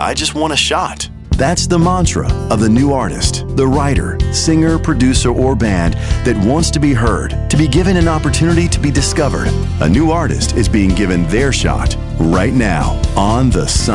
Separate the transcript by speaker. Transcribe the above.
Speaker 1: I just want a shot. That's the mantra of the new artist, the writer, singer, producer, or band that wants to be heard, to be given an opportunity to be discovered. A new artist is being given their shot right now on The Sun.